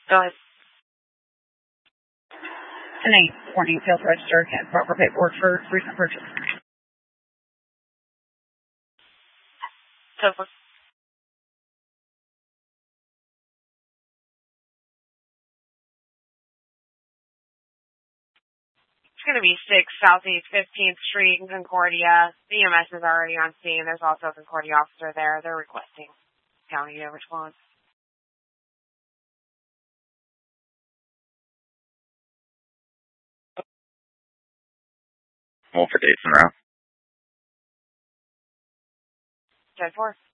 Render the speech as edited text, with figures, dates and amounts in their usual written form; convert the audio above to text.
Go ahead. And 8 warning, failed to register, had proper paperwork for recent purchase. So it's going to be 6 Southeast 15th Street in Concordia. The EMS is already on scene. There's also a Concordia officer there. They're requesting county to respond. Hold for dates in a row. 10-4.